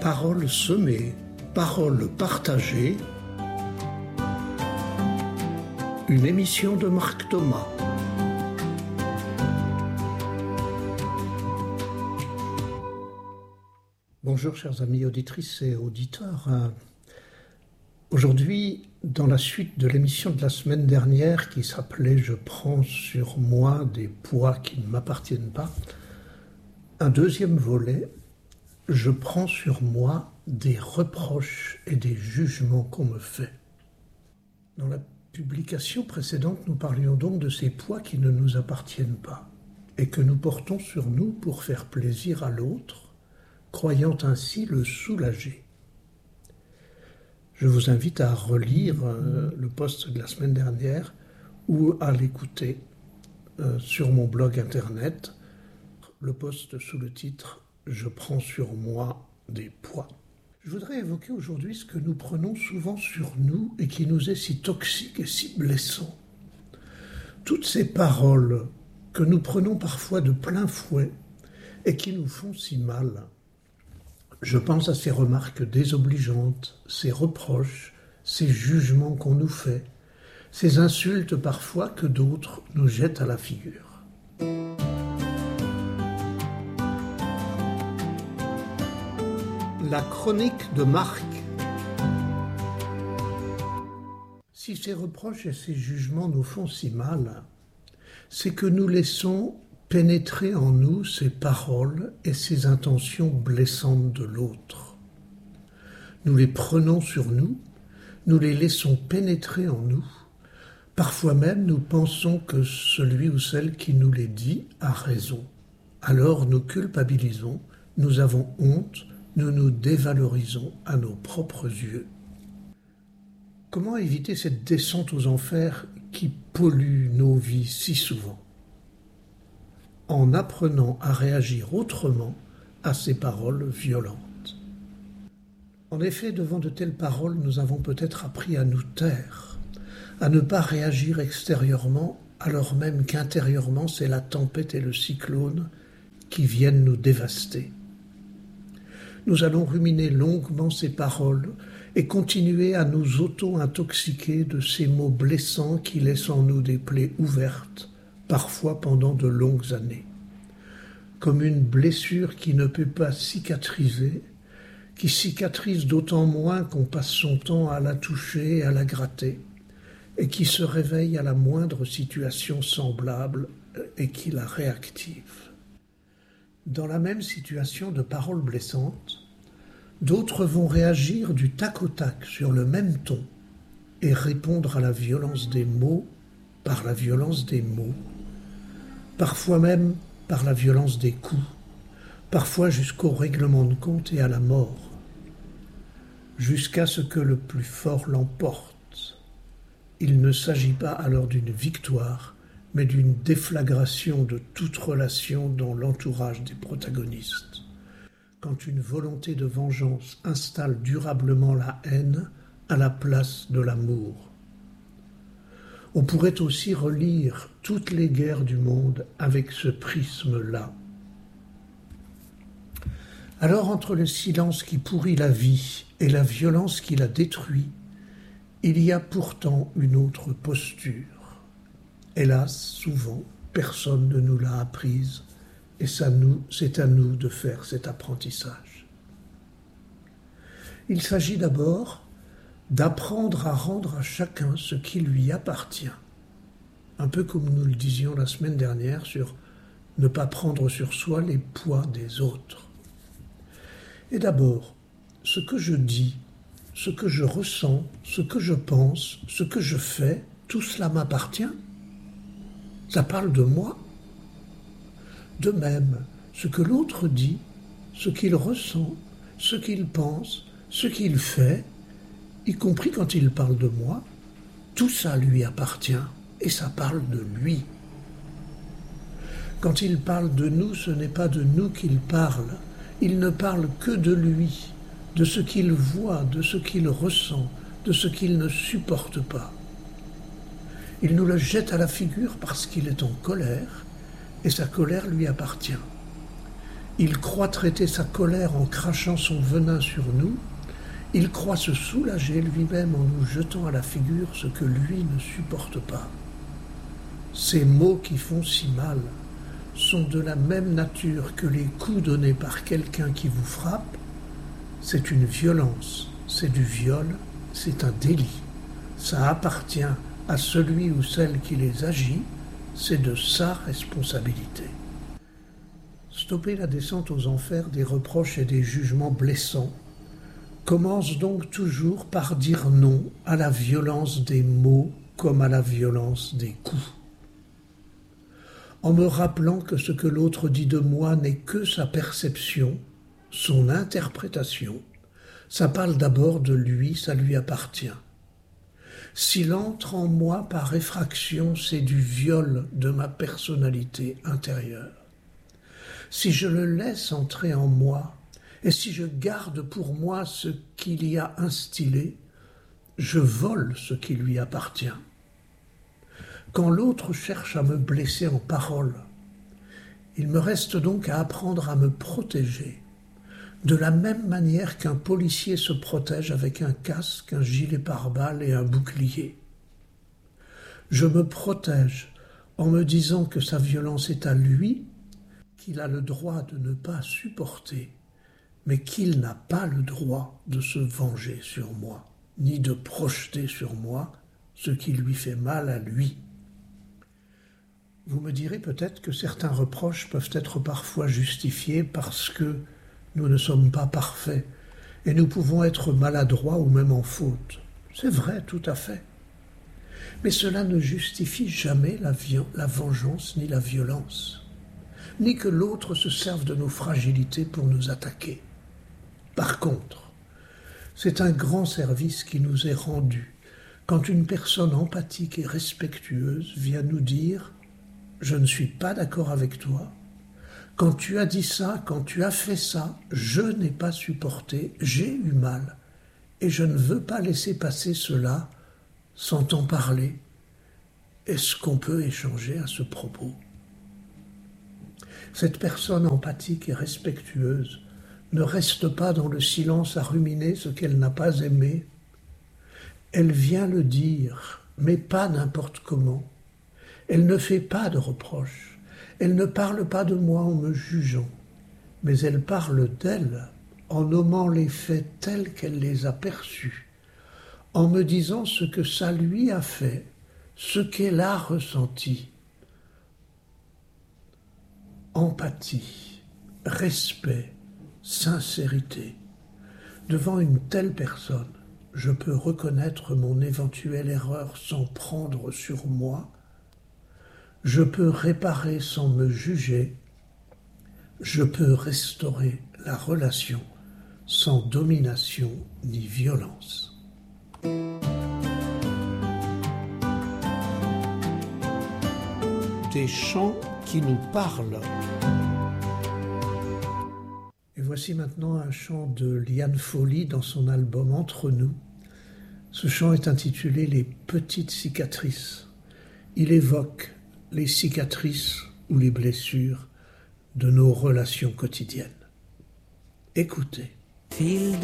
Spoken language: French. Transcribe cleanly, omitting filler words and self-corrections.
Paroles semées, paroles partagées. Une émission de Marc Thomas. Bonjour chers amis auditrices et auditeurs. Aujourd'hui, dans la suite de l'émission de la semaine dernière qui s'appelait « Je prends sur moi des poids qui ne m'appartiennent pas », un deuxième volet, « Je prends sur moi des reproches et des jugements qu'on me fait ». Dans la publication précédente, nous parlions donc de ces poids qui ne nous appartiennent pas et que nous portons sur nous pour faire plaisir à l'autre, croyant ainsi le soulager. Je vous invite à relire le post de la semaine dernière ou à l'écouter sur mon blog internet, le post sous le titre « Je prends sur moi des poids ». Je voudrais évoquer aujourd'hui ce que nous prenons souvent sur nous et qui nous est si toxique et si blessant. Toutes ces paroles que nous prenons parfois de plein fouet et qui nous font si mal. Je pense à ces remarques désobligeantes, ces reproches, ces jugements qu'on nous fait, ces insultes parfois que d'autres nous jettent à la figure. La chronique de Marc. Si ces reproches et ces jugements nous font si mal, c'est que nous laissons pénétrer en nous ces paroles et ces intentions blessantes de l'autre. Nous les prenons sur nous, nous les laissons pénétrer en nous. Parfois même, nous pensons que celui ou celle qui nous les dit a raison. Alors nous culpabilisons, nous avons honte, nous nous dévalorisons à nos propres yeux. Comment éviter cette descente aux enfers qui pollue nos vies si souvent ? En apprenant à réagir autrement à ces paroles violentes. En effet, devant de telles paroles, nous avons peut-être appris à nous taire, à ne pas réagir extérieurement, alors même qu'intérieurement, c'est la tempête et le cyclone qui viennent nous dévaster. Nous allons ruminer longuement ces paroles et continuer à nous auto-intoxiquer de ces mots blessants qui laissent en nous des plaies ouvertes, parfois pendant de longues années. Comme une blessure qui ne peut pas cicatriser, qui cicatrise d'autant moins qu'on passe son temps à la toucher et à la gratter, et qui se réveille à la moindre situation semblable et qui la réactive. Dans la même situation de paroles blessantes, d'autres vont réagir du tac au tac sur le même ton et répondre à la violence des mots par la violence des mots, parfois même par la violence des coups, parfois jusqu'au règlement de compte et à la mort, jusqu'à ce que le plus fort l'emporte. Il ne s'agit pas alors d'une victoire, mais d'une déflagration de toute relation dans l'entourage des protagonistes. Quand une volonté de vengeance installe durablement la haine à la place de l'amour. On pourrait aussi relire toutes les guerres du monde avec ce prisme-là. Alors, entre le silence qui pourrit la vie et la violence qui la détruit, il y a pourtant une autre posture. Hélas, souvent, personne ne nous l'a apprise, et c'est à nous de faire cet apprentissage. Il s'agit d'abord d'apprendre à rendre à chacun ce qui lui appartient, un peu comme nous le disions la semaine dernière sur ne pas prendre sur soi les poids des autres. Et d'abord, ce que je dis, ce que je ressens, ce que je pense, ce que je fais, tout cela m'appartient. Ça parle de moi. De même, ce que l'autre dit, ce qu'il ressent, ce qu'il pense, ce qu'il fait, y compris quand il parle de moi, tout ça lui appartient et ça parle de lui. Quand il parle de nous, ce n'est pas de nous qu'il parle, il ne parle que de lui, de ce qu'il voit, de ce qu'il ressent, de ce qu'il ne supporte pas. Il nous le jette à la figure parce qu'il est en colère, et sa colère lui appartient. Il croit traiter sa colère en crachant son venin sur nous. Il croit se soulager lui-même en nous jetant à la figure ce que lui ne supporte pas. Ces mots qui font si mal sont de la même nature que les coups donnés par quelqu'un qui vous frappe. C'est une violence, c'est du viol, c'est un délit. Ça appartient à celui ou celle qui les agit, c'est de sa responsabilité. Stopper la descente aux enfers des reproches et des jugements blessants commence donc toujours par dire non à la violence des mots comme à la violence des coups. En me rappelant que ce que l'autre dit de moi n'est que sa perception, son interprétation, ça parle d'abord de lui, ça lui appartient. S'il entre en moi par effraction, c'est du viol de ma personnalité intérieure. Si je le laisse entrer en moi, et si je garde pour moi ce qu'il y a instillé, je vole ce qui lui appartient. Quand l'autre cherche à me blesser en parole, il me reste donc à apprendre à me protéger, de la même manière qu'un policier se protège avec un casque, un gilet pare-balles et un bouclier. Je me protège en me disant que sa violence est à lui, qu'il a le droit de ne pas supporter, mais qu'il n'a pas le droit de se venger sur moi, ni de projeter sur moi ce qui lui fait mal à lui. Vous me direz peut-être que certains reproches peuvent être parfois justifiés parce que nous ne sommes pas parfaits et nous pouvons être maladroits ou même en faute. C'est vrai, tout à fait. Mais cela ne justifie jamais la vengeance ni la violence, ni que l'autre se serve de nos fragilités pour nous attaquer. Par contre, c'est un grand service qui nous est rendu quand une personne empathique et respectueuse vient nous dire « Je ne suis pas d'accord avec toi. Quand tu as dit ça, quand tu as fait ça, je n'ai pas supporté, j'ai eu mal. Et je ne veux pas laisser passer cela sans t'en parler. Est-ce qu'on peut échanger à ce propos ?» Cette personne empathique et respectueuse ne reste pas dans le silence à ruminer ce qu'elle n'a pas aimé. Elle vient le dire, mais pas n'importe comment. Elle ne fait pas de reproches. Elle ne parle pas de moi en me jugeant, mais elle parle d'elle en nommant les faits tels qu'elle les a perçus, en me disant ce que ça lui a fait, ce qu'elle a ressenti. Empathie, respect, sincérité. Devant une telle personne, je peux reconnaître mon éventuelle erreur sans prendre sur moi. Je peux réparer sans me juger. Je peux restaurer la relation sans domination ni violence. Des chants qui nous parlent. Et voici maintenant un chant de Liane Folly dans son album Entre nous. Ce chant est intitulé « Les petites cicatrices ». Il évoque les cicatrices ou les blessures de nos relations quotidiennes. Écoutez.